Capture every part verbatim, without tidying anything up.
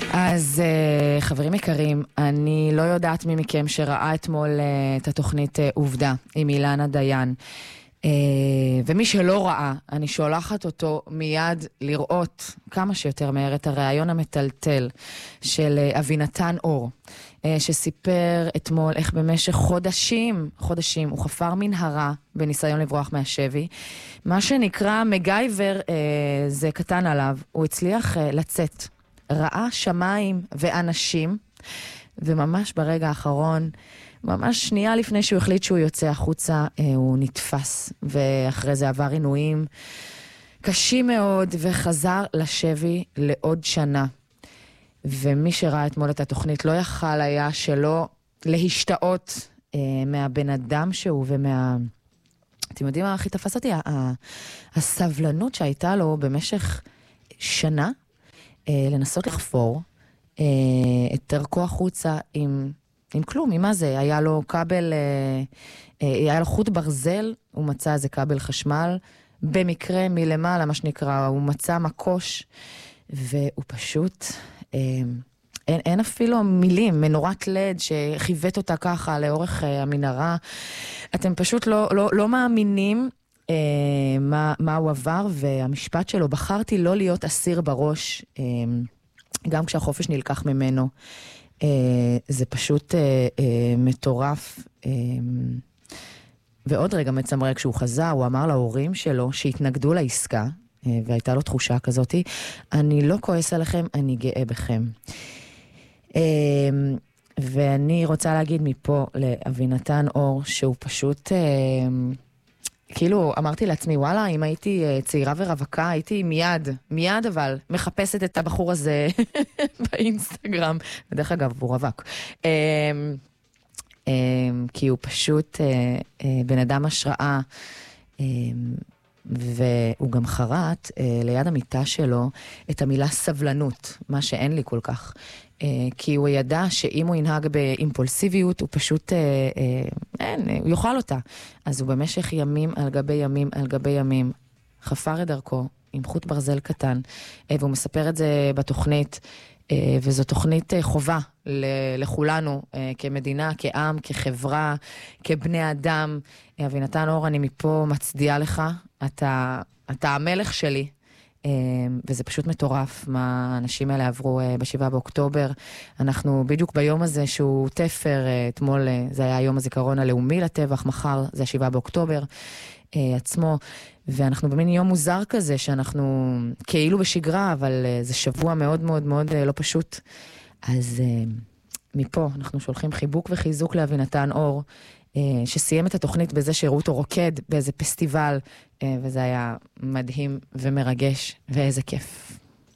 אז חברים יקרים, אני לא יודעת מי מכם שראה אתמול את התוכנית עובדה עם אילנה דיין. ומי שלא ראה, אני שולחת אותו מיד לראות כמה שיותר מהר את הרעיון המטלטל של אבינתן אור, שסיפר אתמול איך במשך חודשים, חודשים הוא חפר מנהרה בניסיון לברוח מהשבי. מה שנקרא מגייבר, זה קטן עליו, הוא הצליח לצאת. ראה שמיים ואנשים, וממש ברגע האחרון, ממש שנייה לפני שהוא החליט שהוא יוצא החוצה, הוא נתפס, ואחרי זה עבר עינויים קשים מאוד, וחזר לשבי לעוד שנה. ומי שראה אתמול את התוכנית לא יכל היה שלא להשתאות אה, מהבן אדם שהוא ומה... אתם יודעים מה הכי תפס אותי? הסבלנות שהייתה לו במשך שנה, אה, לנסות לחפור אה, את דרכו החוצה עם... עם כלום, עם מה זה? היה לו כבל, אה, אה, היה לו חוט ברזל, הוא מצא איזה כבל חשמל, במקרה מלמעלה, מה שנקרא, הוא מצא מקוש, והוא פשוט, אה, אין, אין אפילו מילים, מנורת לד שחיוות אותה ככה לאורך אה, המנהרה, אתם פשוט לא, לא, לא מאמינים אה, מה, מה הוא עבר, והמשפט שלו, בחרתי לא להיות אסיר בראש, אה, גם כשהחופש נלקח ממנו, Uh, זה פשוט uh, uh, מטורף. uh, ועוד רגע מצמרק כשהוא חזר, הוא אמר להורים שלו שהתנגדו לעסקה, uh, והייתה לו תחושה כזאת, אני לא כועס עליכם, אני גאה בכם. Uh, ואני רוצה להגיד מפה לאבינתן אור, שהוא פשוט... Uh, כאילו, אמרתי לעצמי, וואלה, אם הייתי צעירה ורווקה, הייתי מיד, מיד אבל, מחפשת את הבחור הזה באינסטגרם. בדרך אגב, הוא רווק. כי הוא פשוט בן אדם השראה, והוא גם חרט ליד המיטה שלו את המילה סבלנות, מה שאין לי כל כך. כי הוא ידע שאם הוא ינהג באימפולסיביות, הוא פשוט, אין, הוא יאכל אותה. אז הוא במשך ימים על גבי ימים על גבי ימים, חפר את דרכו עם חוט ברזל קטן, והוא מספר את זה בתוכנית, וזו תוכנית חובה לכולנו, כמדינה, כעם, כחברה, כבני אדם. אבינתן אור, אני מפה מצדיעה לך, אתה, אתה המלך שלי. וזה פשוט מטורף מה האנשים האלה עברו בשבעה באוקטובר. אנחנו בדיוק ביום הזה שהוא תפר, אתמול זה היה יום הזיכרון הלאומי לטבח, מחר זה השבעה באוקטובר עצמו, ואנחנו במין יום מוזר כזה שאנחנו כאילו בשגרה, אבל זה שבוע מאוד מאוד מאוד לא פשוט. אז מפה אנחנו שולחים חיבוק וחיזוק לאבינתן אור, שסיים את התוכנית בזה שהראו אותו רוקד באיזה פסטיבל, וזה היה מדהים ומרגש, ואיזה כיף.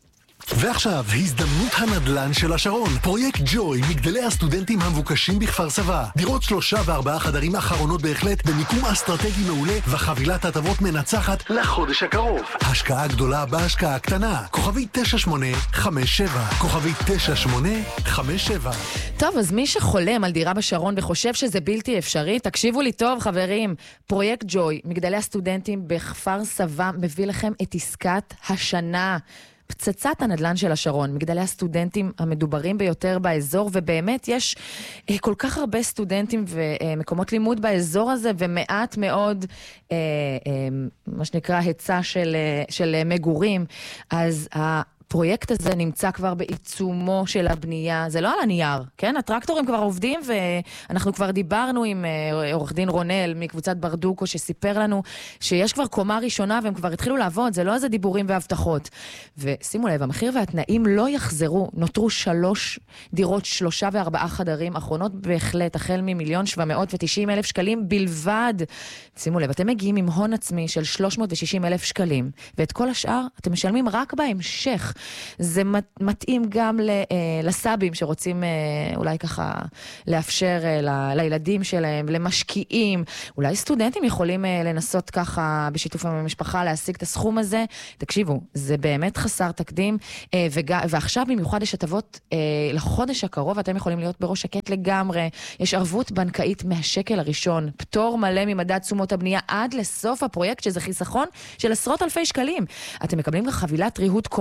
ועכשיו, הזדמנות הנדל"ן של השרון. פרויקט ג'וי, מגדלי הסטודנטים המבוקשים בכפר סבא. דירות שלושה וארבעה חדרים אחרונות בהחלט, במיקום אסטרטגי מעולה, וחבילת הטבות מנצחת לחודש הקרוב. השקעה גדולה בהשקעה קטנה. כוכבי תשע שמונה חמש שבע. כוכבי תשע שמונה חמש שבע. טוב, אז מי שחולם על דירה בשרון וחושב שזה בלתי אפשרי, תקשיבו לי טוב, חברים. פרויקט ג'וי, מגדלי הסטודנטים בכפר סבא, מביא לכם את עסקת השנה. פצצת הנדל"ן של השרון, מגדלי הסטודנטים המדוברים ביותר באזור, ובאמת יש אה, כל כך הרבה סטודנטים ומקומות לימוד באזור הזה, ומעט מאוד, אה, אה, מה שנקרא, היצע של, של מגורים. אז הפרויקט הזה נמצא כבר בעיצומו של הבנייה, זה לא על הנייר, כן? הטרקטורים כבר עובדים, ואנחנו כבר דיברנו עם עורך דין רונל מקבוצת ברדוקו, שסיפר לנו שיש כבר קומה ראשונה, והם כבר התחילו לעבוד, זה לא איזה דיבורים והבטחות. ושימו לב, המחיר והתנאים לא יחזרו, נותרו שלוש דירות, שלושה וארבעה חדרים, אחרונות בהחלט, החל ממיליון שבע מאות ותשעים אלף שקלים בלבד. שימו לב, אתם מגיעים עם הון עצמי של שלוש מאות ושישים אלף שקלים, ואת כל השאר אתם משלמים רק בהמשך. זה מתאים גם לסאבים שרוצים אולי ככה לאפשר לילדים שלהם, למשקיעים, אולי סטודנטים יכולים לנסות ככה בשיתוף עם המשפחה להשיג את הסכום הזה. תקשיבו, זה באמת חסר תקדים, ועכשיו במיוחד יש הטבות לחודש הקרוב, אתם יכולים להיות בראש שקט לגמרי. יש ערבות בנקאית מהשקל הראשון, פטור מלא ממדד תשומות הבנייה עד לסוף הפרויקט, שזה חיסכון של עשרות אלפי שקלים. אתם מקבלים חבילת ריהוט קומפלט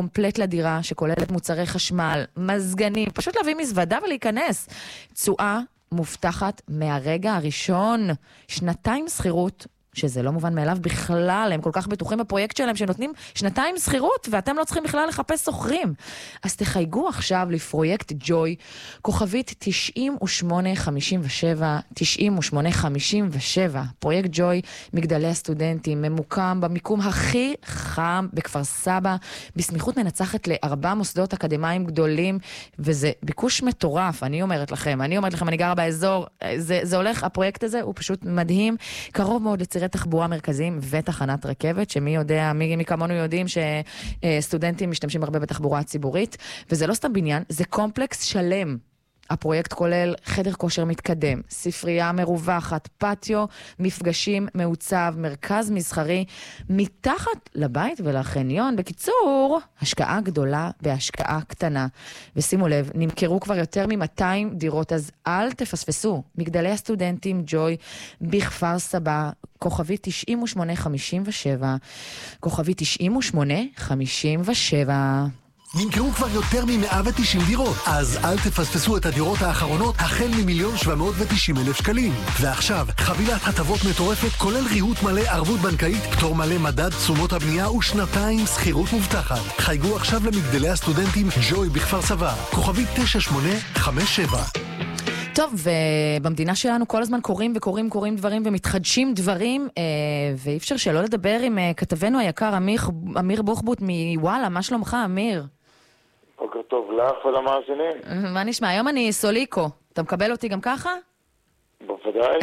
לדירה שכוללת מוצרי חשמל, מזגנים, פשוט להביא מזוודה ולהיכנס. תשואה מובטחת מהרגע הראשון, שנתיים שכירות, שזה לא מובן מאליו בכלל, הם כל כך בטוחים בפרויקט שלהם שנותנים שנתיים שכירות, ואתם לא צריכים בכלל לחפש סוחרים. אז תחייגו עכשיו לפרויקט ג'וי, כוכבית תשעים ושמונה חמישים ושבע, תשעים ושמונה חמישים ושבע. פרויקט ג'וי, מגדלי הסטודנטים, ממוקם במיקום הכי חם בכפר סבא, בסמיכות מנצחת לארבע מוסדות אקדמיים גדולים, וזה ביקוש מטורף, אני אומרת לכם, אני אומרת לכם, אני גרה באזור, זה, זה הולך, הפרויקט הזה הוא פשוט מדהים, קרוב מאוד לצירי תחבורה מרכזיים ותחנת רכבת, שמי יודע, מי, מי כמונו יודעים שסטודנטים משתמשים הרבה בתחבורה הציבורית, וזה לא סתם בניין, זה קומפלקס שלם. הפרויקט כולל חדר כושר מתקדם, ספרייה מרווחת, פטיו, מפגשים מעוצב, מרכז מסחרי, מתחת לבית ולחניון. בקיצור, השקעה גדולה בהשקעה קטנה. ושימו לב, נמכרו כבר יותר מ-מאתיים דירות, אז אל תפספסו. מגדלי הסטודנטים ג'וי בכפר סבא, כוכבי תשעים ושמונה חמישים ושבע, כוכבי תשעים ושמונה חמישים ושבע. נמכרו כבר יותר מ-מאה ותשעים דירות, אז אל תפספסו את הדירות האחרונות החל ממיליון שבע מאות ותשעים אלף שקלים. ועכשיו, חבילת הטבות מטורפת כולל ריהוט מלא, ערבות בנקאית, פטור מלא מדד תשומות הבנייה ושנתיים שכירות מובטחת. חייגו עכשיו למגדלי הסטודנטים ג'וי בכפר סבא, כוכבית תשע שמונה חמש שבע. טוב, ובמדינה שלנו כל הזמן קוראים וקוראים קוראים דברים ומתחדשים דברים, ואי אפשר שלא לדבר עם כתבנו היקר אמיר, אמיר בוחבוט מוואלה. מה שלומך, אמיר? בוקר טוב לך ולמאזינים. מה נשמע? היום אני סוליקו. אתה מקבל אותי גם ככה? בוודאי.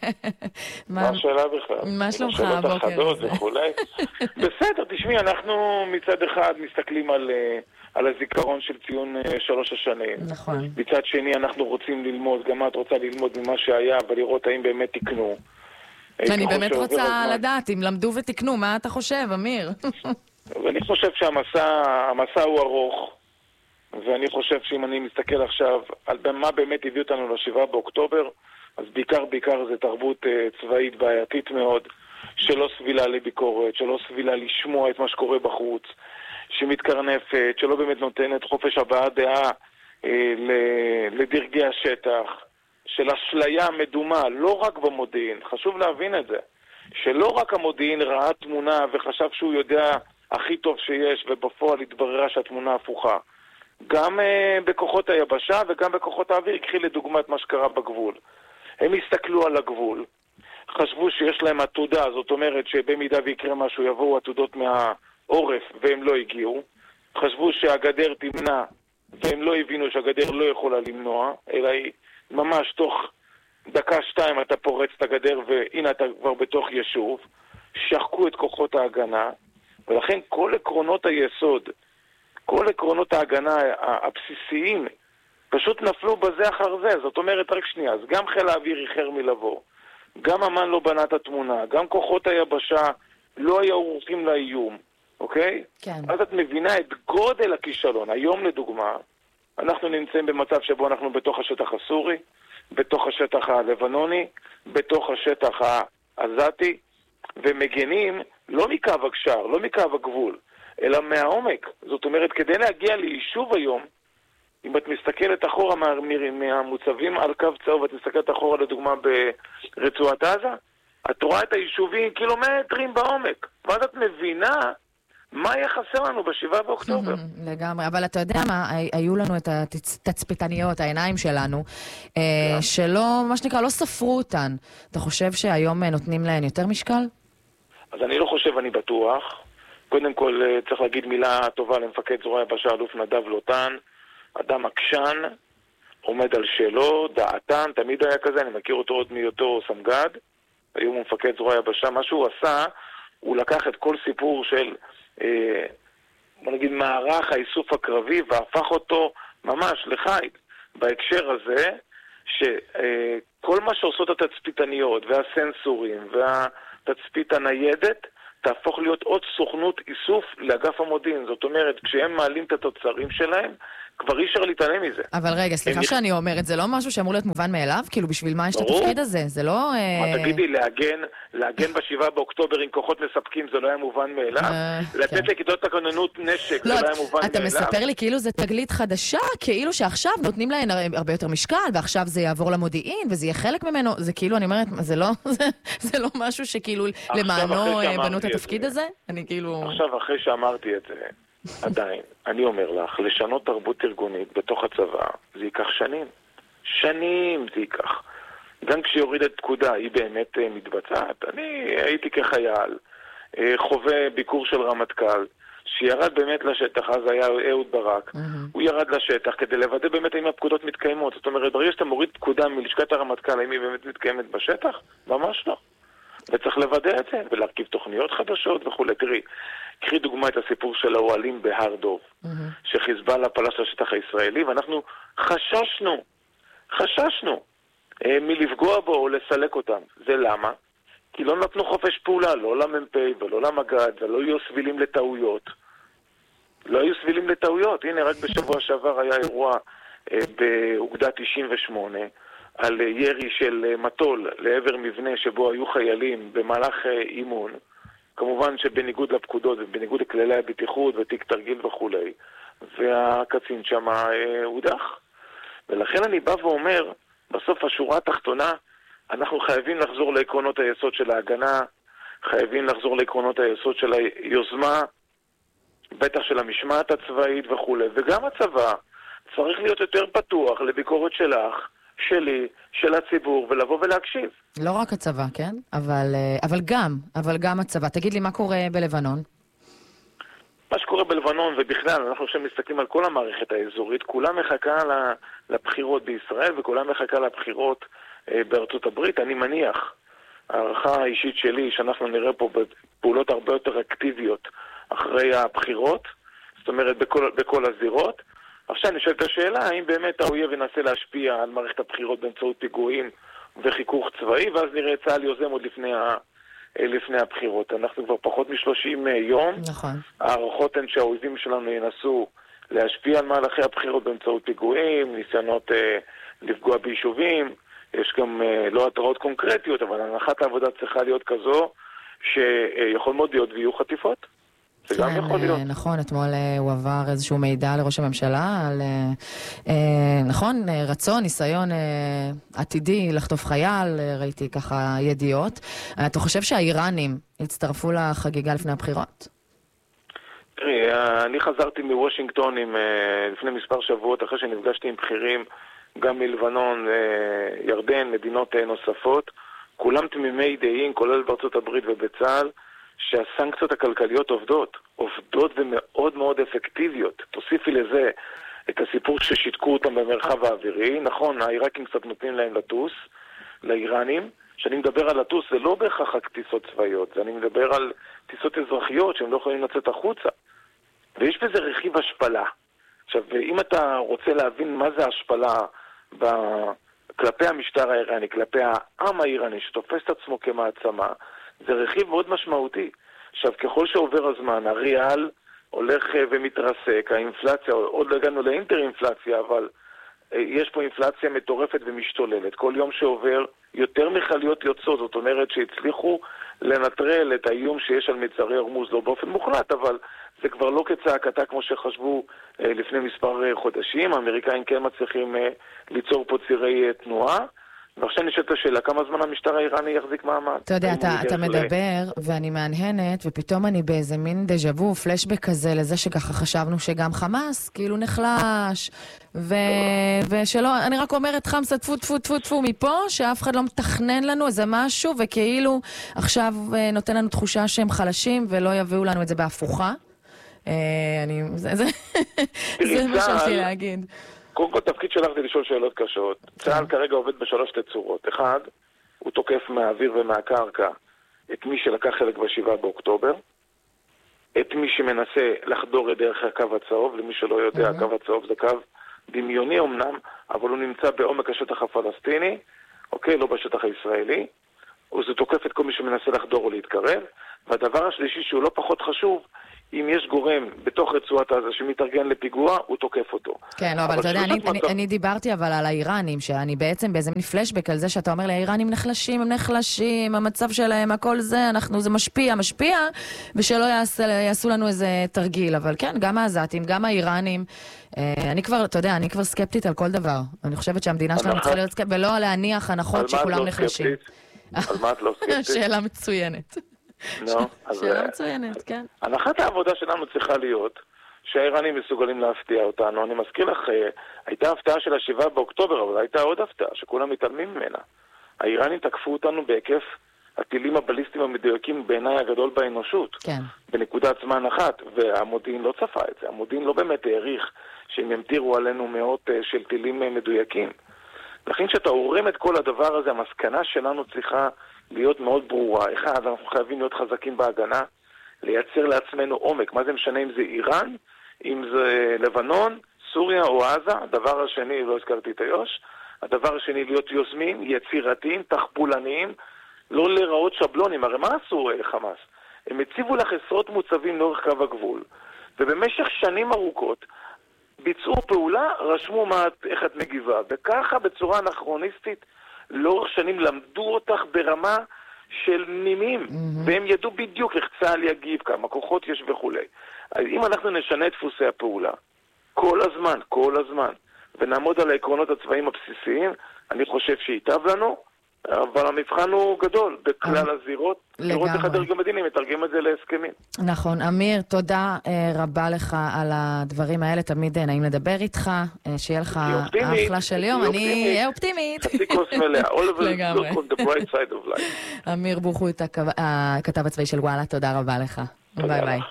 מה השאלה בכלל? מה שלומך? שאלות אחדות וכולי. בסדר, תשמעי, אנחנו מצד אחד מסתכלים על... על הזיכרון של ציון שלוש השנים. נכון. מצד שני אנחנו רוצים ללמוד, גם את רוצה ללמוד ממה שהיה, ולראות האם באמת תקנו. אני באמת רוצה לדעת, אם למדו ותקנו, מה אתה חושב, אמיר? ואני חושב שהמסע, המסע הוא ארוך, ואני חושב שאם אני מסתכל עכשיו על מה באמת הביא אותנו לשבעה באוקטובר, אז בעיקר בעיקר זה תרבות צבאית בעייתית מאוד, שלא סבילה לביקורת, שלא סבילה לשמוע את מה שקורה בחוץ, שמתקרנפת, שלא באמת נותנת חופש הבעת דעה אה, לדרגי השטח, של אשליה מדומה, לא רק במודיעין, חשוב להבין את זה, שלא רק המודיעין ראה תמונה וחשב שהוא יודע הכי טוב שיש, ובפועל התבררה שהתמונה הפוכה. גם אה, בכוחות היבשה וגם בכוחות האוויר, קחי לדוגמת מה שקרה בגבול. הם הסתכלו על הגבול, חשבו שיש להם עתודה, זאת אומרת שבמידה ויקרה משהו יבואו עתודות מה... עורף, והם לא הגיעו. חשבו שהגדר תמנע, והם לא הבינו שהגדר לא יכולה למנוע, אלא היא ממש תוך דקה שתיים אתה פורץ את הגדר, והנה אתה כבר בתוך יישוב. שחקו את כוחות ההגנה, ולכן כל עקרונות היסוד, כל עקרונות ההגנה הבסיסיים, פשוט נפלו בזה אחר זה. זאת אומרת, רק שנייה, אז גם חיל האוויר איחר מלבוא, גם אמן לא בנה את התמונה, גם כוחות היבשה לא היו ערוכים לאיום. אוקיי? כן. אז את מבינה את גודל הכישלון. היום לדוגמה, אנחנו נמצאים במצב שבו אנחנו בתוך השטח הסורי, בתוך השטח הלבנוני, בתוך השטח העזתי, ומגנים לא מקו הגשר, לא מקו הגבול, אלא מהעומק. זאת אומרת, כדי להגיע ליישוב היום, אם את מסתכלת אחורה מה, מהמוצבים על קו צהוב, ואת מסתכלת אחורה לדוגמה ברצועת עזה, את רואה את היישובים קילומטרים בעומק, ואז את מבינה מה היה חסר לנו בשבעה באוקטובר? לגמרי, אבל אתה יודע מה, היו לנו את התצפיתניות, העיניים שלנו, שלא, מה שנקרא, לא ספרו אותן. אתה חושב שהיום נותנים להן יותר משקל? אז אני לא חושב, אני בטוח. קודם כל צריך להגיד מילה טובה למפקד זרוע היבשה, אלוף נדב לוטן, אדם עקשן, עומד על שלו, דעתן, תמיד היה כזה, אני מכיר אותו עוד מהיותו סמג"ד, היום הוא מפקד זרוע היבשה. מה שהוא עשה, הוא לקח את כל סיפור של בוא נגיד מערך האיסוף הקרבי והפך אותו ממש לחי בהקשר הזה שכל מה שעושות התצפיתניות והסנסורים והתצפית הניידת תהפוך להיות עוד סוכנות איסוף לאגף המודיעין. זאת אומרת, כשהם מעלים את התוצרים שלהם, כבר אי אפשר להתעלם מזה. אבל רגע, סליחה שאני אומרת, זה לא משהו שאמור להיות מובן מאליו? כאילו, בשביל מה יש את התפקיד הזה? זה לא... מה תגידי, להגן, להגן בשבעה באוקטובר עם כוחות מספקים, זה לא היה מובן מאליו? לתת לכיתות הכוננות נשק, זה לא היה מובן מאליו? אתה מספר לי כאילו זה תגלית חדשה, כאילו שעכשיו נותנים להן הרבה יותר משקל, ועכשיו זה יעבור למודיעין, וזה יהיה חלק ממנו, זה כאילו, אני אומרת, זה לא, זה לא משהו שכאילו למענו בנו את התפקיד הזה? אני כאילו... עכשיו, אחרי שאמרתי את זה, עדיין, אני אומר לך, לשנות תרבות ארגונית בתוך הצבא, זה ייקח שנים. שנים זה ייקח. גם כשיורדת פקודה, היא באמת מתבצעת. אני הייתי כחייל, חווה ביקור של רמטכ"ל, שירד באמת לשטח, אז היה אהוד ברק. Mm-hmm. הוא ירד לשטח כדי לוודא באמת אם הפקודות מתקיימות. זאת אומרת, ברגע שאתה מוריד פקודה מלשכת הרמטכ"ל, האם היא באמת מתקיימת בשטח? ממש לא. וצריך לוודא את זה, ולהרכיב תוכניות חדשות וכו'. תראי, קחי דוגמה את הסיפור של האוהלים בהר דוב, mm-hmm. שחיזבאללה פלש לשטח הישראלי, ואנחנו חששנו, חששנו אה, מלפגוע בו או לסלק אותם. זה למה? כי לא נתנו חופש פעולה, לא למ"פ ולא למג"ד, ולא היו סבילים לטעויות. לא היו סבילים לטעויות. הנה, רק בשבוע שעבר היה אירוע אה, באוגדה תשעים ושמונה, על ירי של מטול לעבר מבנה שבו היו חיילים במהלך אימון, כמובן שבניגוד לפקודות ובניגוד לכללי הבטיחות ותיק תרגיל וכו', והקצין שם הודח. ולכן אני בא ואומר, בסוף השורה התחתונה, אנחנו חייבים לחזור לעקרונות היסוד של ההגנה, חייבים לחזור לעקרונות היסוד של היוזמה, בטח של המשמעת הצבאית וכו'. וגם הצבא צריך להיות יותר פתוח לביקורת שלך, שלי, של הציבור, ולבוא ולהקשיב. לא רק הצבא, כן? אבל, אבל גם, אבל גם הצבא. תגיד לי, מה קורה בלבנון? מה שקורה בלבנון, ובכלל, אנחנו עכשיו מסתכלים על כל המערכת האזורית, כולה מחכה לבחירות בישראל, וכולה מחכה לבחירות בארצות הברית. אני מניח, הערכה האישית שלי, שאנחנו נראה פה בפעולות הרבה יותר אקטיביות אחרי הבחירות, זאת אומרת, בכל, בכל הזירות. עכשיו אני שואל את השאלה, האם באמת האויב ינסה להשפיע על מערכת הבחירות באמצעות פיגועים וחיכוך צבאי, ואז נראה צה"ל יוזם עוד לפני, ה... לפני הבחירות. אנחנו כבר פחות מ-שלושים יום. נכון. הערכות הן שהאויבים שלנו ינסו להשפיע על מהלכי הבחירות באמצעות פיגועים, ניסיונות אה, לפגוע ביישובים. יש גם אה, לא התראות קונקרטיות, אבל הנחת העבודה צריכה להיות כזו שיכול מאוד להיות ויהיו חטיפות. זה גם יכול להיות. נכון, אתמול הוא עבר איזשהו מידע לראש הממשלה על, נכון, רצון, ניסיון עתידי לחטוף חייל, ראיתי ככה ידיעות. אתה חושב שהאיראנים הצטרפו לחגיגה לפני הבחירות? תראי, אני חזרתי מוושינגטון לפני מספר שבועות, אחרי שנפגשתי עם בכירים, גם מלבנון, ירדן, מדינות נוספות, כולם תמימי דעים, כולל בארצות הברית ובצה"ל, שהסנקציות הכלכליות עובדות, עובדות ומאוד מאוד אפקטיביות. תוסיפי לזה את הסיפור ששיתקו אותם במרחב האווירי. נכון, העיראקים קצת נותנים להם לטוס, לאיראנים. כשאני מדבר על לטוס, זה לא בהכרח רק טיסות צבאיות, זה אני מדבר על טיסות אזרחיות שהם לא יכולים לצאת החוצה. ויש בזה רכיב השפלה. עכשיו, אם אתה רוצה להבין מה זה השפלה ב... כלפי המשטר האיראני, כלפי העם האיראני שתופס את עצמו כמעצמה, זה רכיב מאוד משמעותי. עכשיו, ככל שעובר הזמן, הריאל הולך ומתרסק, האינפלציה, עוד לא הגענו לאינטר-אינפלציה, אבל יש פה אינפלציה מטורפת ומשתוללת. כל יום שעובר, יותר מכליות יוצאות, זאת אומרת שהצליחו לנטרל את האיום שיש על מצרי הורמוז, לא באופן מוחלט, אבל זה כבר לא כצעקתה כמו שחשבו לפני מספר חודשים. האמריקאים כן מצליחים ליצור פה צירי תנועה, ועכשיו נשאלת השאלה, כמה זמן המשטר האיראני יחזיק מעמד? אתה יודע, אתה, אתה מדבר, ואני מעניינת, ופתאום אני באיזה מין דז'אבו, פלשבק כזה, לזה שככה חשבנו שגם חמאס, כאילו נחלש, ו... ושלא, אני רק אומרת חמסה, טפו, טפו, טפו, טפו, מפה, שאף אחד לא מתכנן לנו איזה משהו, וכאילו עכשיו נותן לנו תחושה שהם חלשים, ולא יביאו לנו את זה בהפוכה. אני, זה, זה, זה מה שיש לי להגיד. קודם כל, תפקיד שלך זה לשאול שאלות קשות. צה"ל כרגע עובד בשלוש תצורות. אחד, הוא תוקף מהאוויר ומהקרקע את מי שלקח חלק בשבעה באוקטובר, את מי שמנסה לחדור את דרך הקו הצהוב, למי שלא יודע, הקו הצהוב זה קו דמיוני אמנם, אבל הוא נמצא בעומק השטח הפלסטיני, אוקיי, לא בשטח הישראלי, וזה תוקף את כל מי שמנסה לחדור או להתקרב. והדבר השלישי שהוא לא פחות חשוב, אם יש גורם בתוך רצועת עזה שמתארגן לפיגוע, הוא תוקף אותו. כן, לא, אבל אתה יודע, אני, אני, אני דיברתי אבל על האיראנים, שאני בעצם באיזה מין פלשבק על זה שאתה אומר לי, האיראנים נחלשים, הם נחלשים, המצב שלהם, הכל זה, אנחנו, זה משפיע, משפיע, ושלא יעשו, יעשו לנו איזה תרגיל. אבל כן, גם העזתים, גם האיראנים, אני כבר, אתה יודע, אני כבר סקפטית על כל דבר. אני חושבת שהמדינה שלנו צריכה להיות סקפטית, ולא להניח הנחות שכולם נחלשים. על מה את לא סקפטית? שאלה מצוינת. שאלה מצוינת, כן. הנחת העבודה שלנו צריכה להיות שהאיראנים מסוגלים להפתיע אותנו. אני מזכיר לך, הייתה הפתעה של השבעה באוקטובר, אבל הייתה עוד הפתעה שכולם מתעלמים ממנה. האיראנים תקפו אותנו בהיקף הטילים הבליסטיים המדויקים בעיניי הגדול באנושות. כן. בנקודת זמן אחת, והמודיעין לא צפה את זה. המודיעין לא באמת העריך שהם ימטירו עלינו מאות של טילים מדויקים. לכן שאתה עורם את כל הדבר הזה, המסקנה שלנו צריכה להיות מאוד ברורה. אחד, אנחנו חייבים להיות חזקים בהגנה, לייצר לעצמנו עומק. מה זה משנה אם זה איראן, אם זה לבנון, סוריה או עזה? הדבר השני, לא הזכרתי את היוש, הדבר השני להיות יוזמים, יצירתיים, תחבולניים, לא להיראות שבלונים. הרי מה עשו חמאס? הם הציבו לך עשרות מוצבים לאורך קו הגבול, ובמשך שנים ארוכות ביצעו פעולה, רשמו מה, איך את מגיבה, וככה בצורה אנכרוניסטית לאורך שנים למדו אותך ברמה של נימים, mm-hmm. והם ידעו בדיוק איך צה"ל יגיב, כמה כוחות יש וכו'. אז אם אנחנו נשנה את דפוסי הפעולה כל הזמן, כל הזמן, ונעמוד על העקרונות הצבאיים הבסיסיים, אני חושב שייטב לנו, אבל המבחן הוא גדול, בכלל הזירות, לראות איך הדרג המדיני מתרגם את זה להסכמים. נכון. אמיר, תודה רבה לך על הדברים האלה, תמיד נעים לדבר איתך, שיהיה לך אחלה של יום, אני אהיה אופטימית. חצי כוס מלאה, all of us look on the bright side of life. אמיר בוחוט, הכתב הצבאי של וואלה, תודה רבה לך. ביי ביי.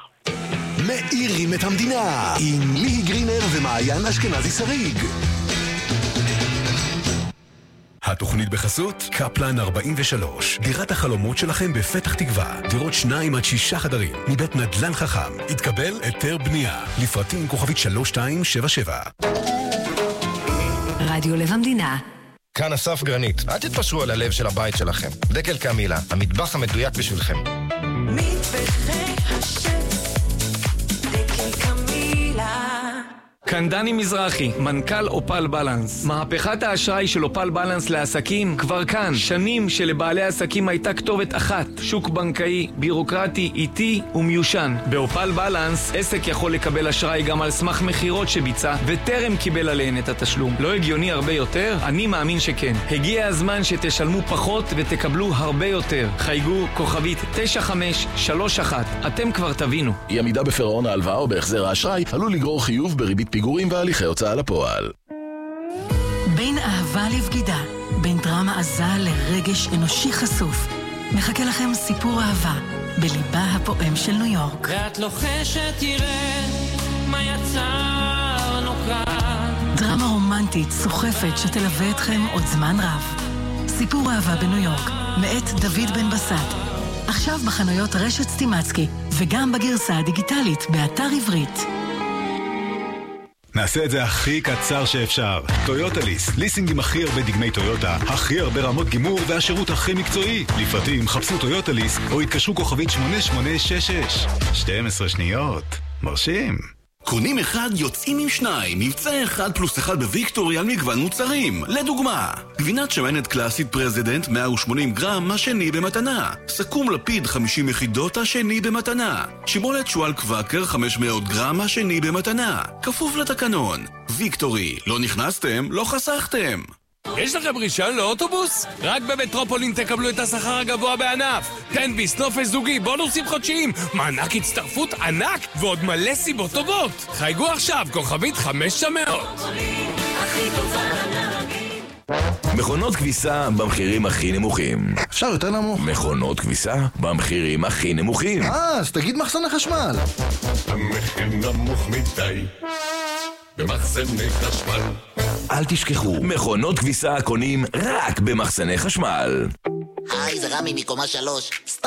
מאירים את המדינה עם ליהי גרינר ומעיין אשכנזי שריג. התוכנית בחסות קפלן ארבעים ושלוש, דירת החלומות שלכם בפתח תקווה, דירות שניים עד שישה חדרים, מבית נדל"ן חכם, התקבל היתר בנייה, לפרטים כוכבית שלוש שתיים שבע שבע. רדיו לב המדינה. כאן אסף גרנית, אל תתפשרו על הלב של הבית שלכם. דקל קמילה, המטבח המדויק בשבילכם. מטבחי השף, דקל קמילה. כאן דני מזרחי, מנכ"ל אופל בלנס. מהפכת האשראי של אופל בלנס לעסקים כבר כאן. שנים שלבעלי עסקים הייתה כתובת אחת, שוק בנקאי, בירוקרטי, איטי ומיושן. באופל בלנס עסק יכול לקבל אשראי גם על סמך מחירות שביצע וטרם קיבל עליהן את התשלום. לא הגיוני הרבה יותר? אני מאמין שכן. הגיע הזמן שתשלמו פחות ותקבלו הרבה יותר. חייגו כוכבית תשע חמש שלוש אחת. אתם כבר תבינו. אי עמידה בפירעון ההלוואה או בהחזר האשראי עלול לגרור חיוב בריבית פיגורים והליכי הוצאה לפועל. בין אהבה לבגידה, בין דרמה עזה לרגש אנושי חשוף, מחכה לכם סיפור אהבה בליבה הפועם של ניו יורק. ואת לוחשת תראה מה יצרנו כאן. דרמה רומנטית סוחפת שתלווה אתכם עוד זמן רב. סיפור אהבה בניו יורק, מאת דוד בן בסט. עכשיו בחנויות רשת סטימצקי, וגם בגרסה הדיגיטלית באתר עברית. נעשה את זה הכי קצר שאפשר. טויוטה ליס, ליסינג עם הכי הרבה דגמי טויוטה, הכי הרבה רמות גימור והשירות הכי מקצועי. לפרטים חפשו טויוטה ליס או התקשרו כוכבית שמונה שמונה שש שש. שתים עשרה שניות. מרשים. קונים אחד יוצאים עם שניים, מבצע אחד פלוס אחד בוויקטורי על מגוון מוצרים. לדוגמה, גבינת שמנת קלאסית פרזידנט מאה ושמונים גרם, השני במתנה. סכו"ם לפיד חמישים יחידות, השני במתנה. שימולת שואל קוואקר חמש מאות גרם, השני במתנה. כפוף לתקנון. ויקטורי, לא נכנסתם, לא חסכתם. יש לכם רישיון לאוטובוס? רק במטרופולין תקבלו את השכר הגבוה בענף. תן ביס, נופש זוגי, בונוסים חודשיים, מענק הצטרפות ענק ועוד מלא סיבות טובות. חייגו עכשיו, כוכבית חמש מאות. מכונות כביסה במחירים הכי נמוכים. אפשר יותר נמוך? מכונות כביסה במחירים הכי נמוכים. אה, אז תגיד מחסני חשמל. המחיר נמוך מדי במחסני חשמל. אל תשכחו, מכונות כביסה קונים רק במחסני חשמל. היי, זה רמי מקומה שלוש. סתם